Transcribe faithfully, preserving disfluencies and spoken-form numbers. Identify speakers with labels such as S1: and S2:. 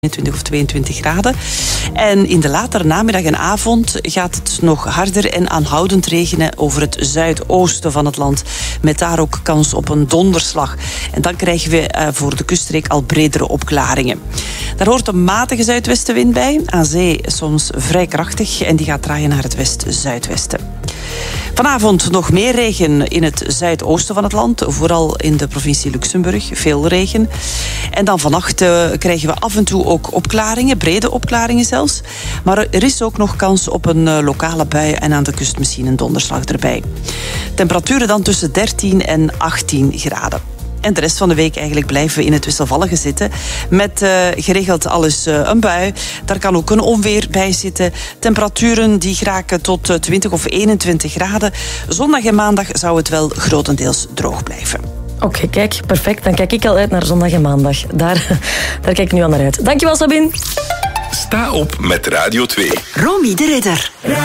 S1: eenentwintig of tweeëntwintig graden. En in de latere namiddag en avond gaat het nog harder en aanhoudend regenen over het zuidoosten van het land. Met daar ook kans op een donderslag. En dan krijgen we uh, voor de kuststreek al bredere opklaringen. Daar hoort een matige zuidwestenwind bij. Aan zee soms vrij krachtig en die gaat draaien naar het west-zuidwesten. Vanavond nog meer regen in het zuidoosten van het land. Vooral in de provincie Luxemburg. Veel regen. En dan vannacht uh, krijgen we af en toe ook opklaringen. Brede opklaringen zelfs. Maar er is ook nog kans op een uh, lokale bui. En aan de kust misschien een donderslag erbij. Temperaturen dan tussen dertien en achttien graden. En de rest van de week eigenlijk blijven we in het wisselvallige zitten. Met uh, geregeld alles uh, een bui. Daar kan ook een onweer bij zitten. Temperaturen die geraken tot uh, twintig of eenentwintig graden. Zondag en maandag zou het wel grotendeels droog blijven.
S2: Oké, okay, kijk, perfect. Dan kijk ik al uit naar zondag en maandag. Daar, daar kijk ik nu al naar uit. Dankjewel, Sabine.
S3: Sta op met Radio twee.
S4: Romy de Ridder.